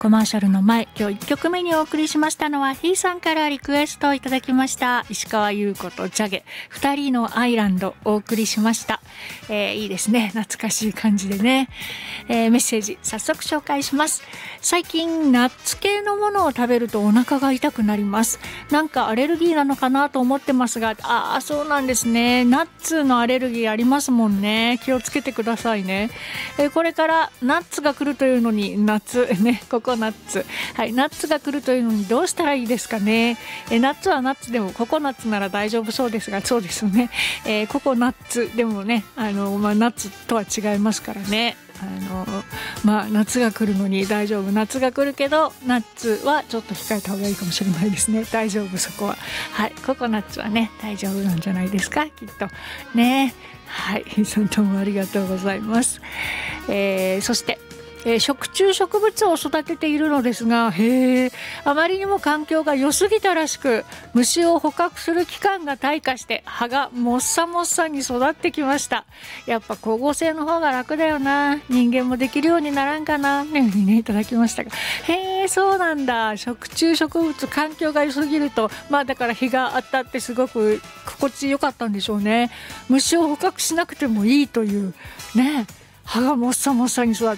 コマーシャルの前、今日1曲目にお送りしましたのはひーさんからリクエストをいただきました石川優子とジャゲ2人のアイランドお送りしました。いいですね、懐かしい感じでね。メッセージ早速紹介します。最近ナッツ系のものを食べるとお腹が痛くなります。なんかアレルギーなのかなと思ってますが、そうなんですね。ナッツのアレルギーありますもんね。気をつけてくださいね。これからナッツが来るというのに夏ね、ココナッツ、はい、ナッツが来るというのにどうしたらいいですかね。ナッツはナッツでもココナッツなら大丈夫そうですが、そうですよね。ココナッツでもね、ナッツとは違いますからね。夏が来るのに大丈夫、夏が来るけどナッツはちょっと控えた方がいいかもしれないですね。大丈夫、そこは。はい、ココナッツはね大丈夫なんじゃないですか、きっとね。はい、さんどうもありがとうございます。そして食虫植物を育てているのですが、あまりにも環境が良すぎたらしく、虫を捕獲する期間が退化して葉がもっさもっさに育ってきました。やっぱ光合成の方が楽だよな、人間もできるようにならんかな、ねいただきましたが、そうなんだ。食虫植物環境が良すぎると、だから日が当たってすごく心地よかったんでしょうね。虫を捕獲しなくてもいいというね、葉がもっさもっさに育って、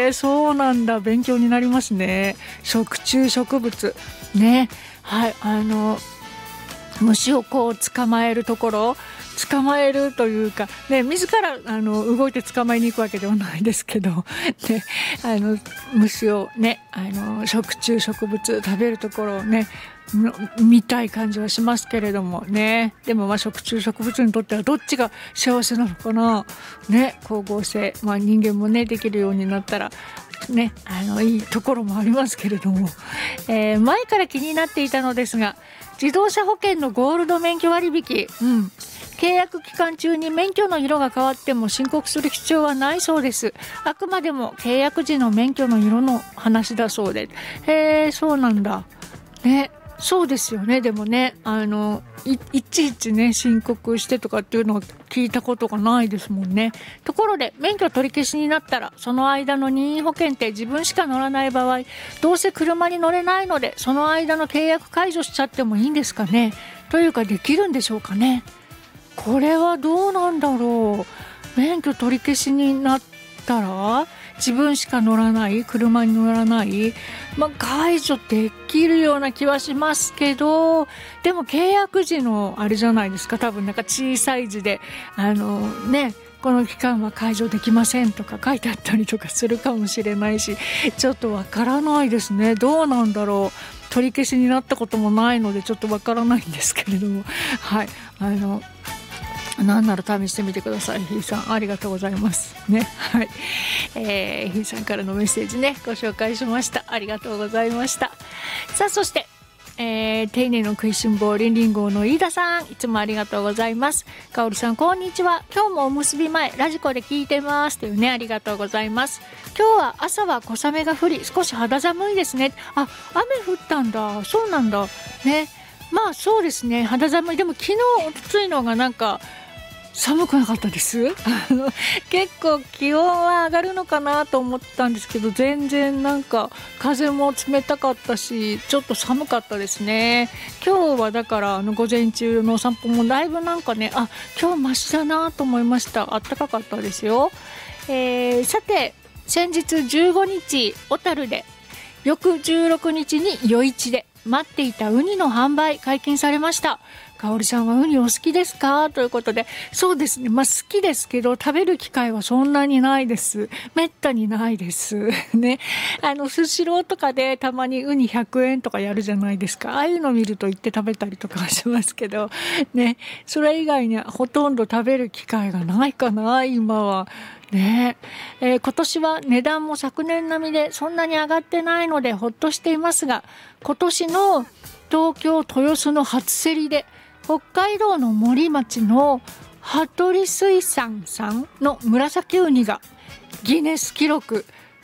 そうなんだ、勉強になりますね。食虫植物ね。はい、虫をこう捕まえるところ、捕まえるというかね、自ら動いて捕まえに行くわけではないですけど、ね、虫をね、食虫植物食べるところをね見たい感じはしますけれどもね。でも食虫植物にとってはどっちが幸せなのかなね。光合成、人間もねできるようになったらね、いいところもありますけれども、前から気になっていたのですが、自動車保険のゴールド免許割引、契約期間中に免許の色が変わっても申告する必要はないそうです。あくまでも契約時の免許の色の話だそうで、そうなんだね。そうですよね。でもね、いちいちね申告してとかっていうのを聞いたことがないですもんね。ところで免許取り消しになったら、その間の任意保険って自分しか乗らない場合、どうせ車に乗れないのでその間の契約解除しちゃってもいいんですかね。というかできるんでしょうかね。これはどうなんだろう。免許取り消しになったら自分しか乗らない、車に乗らない、解除できるような気はしますけど、でも契約時のあれじゃないですか、多分なんか小さい字でこの期間は解除できませんとか書いてあったりとかするかもしれないし、ちょっとわからないですね。どうなんだろう。取り消しになったこともないのでちょっとわからないんですけれども、はい、なんなら試してみてください。ひーさんありがとうございますね。はい、ひーさんからのメッセージねご紹介しました。ありがとうございました。さあそして、丁寧の食いしん坊リンリン号の飯田さん、いつもありがとうございます。かおりさんこんにちは。今日もおむすび前ラジコで聞いてますというね、ありがとうございます。今日は朝は小雨が降り少し肌寒いですね。雨降ったんだ。そうなんだね。そうですね、肌寒い。でも昨日おとついのがなんか寒くなかったです結構気温は上がるのかなと思ったんですけど、全然なんか風も冷たかったし、ちょっと寒かったですね。今日はだから午前中のお散歩もだいぶなんかね、今日マシだなと思いました。あったかかったですよ。さて先日15日小樽で、翌16日に余市で待っていたウニの販売解禁されました。かおりさんはウニお好きですかということで、そうですね、好きですけど食べる機会はそんなにないです。めったにないですね。スシローとかでたまにウニ100円とかやるじゃないですか。ああいうの見ると行って食べたりとかはしますけどね、それ以外にはほとんど食べる機会がないかな今はね。今年は値段も昨年並みでそんなに上がってないのでほっとしていますが、今年の東京豊洲の初競りで北海道の森町の羽鳥水産さんの紫ウニがギネス記録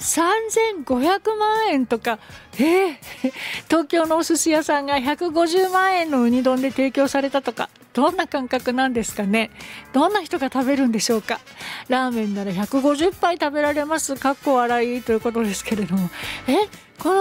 3500万円とか、東京のお寿司屋さんが150万円のウニ丼で提供されたとか、どんな感覚なんですかね。どんな人が食べるんでしょうか。ラーメンなら150杯食べられますかっこ笑いということですけれども、この